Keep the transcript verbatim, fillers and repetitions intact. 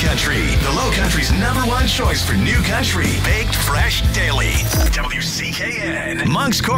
Country, the Low Country's number one choice for new country, baked fresh daily. W C K N, Monk's Corner.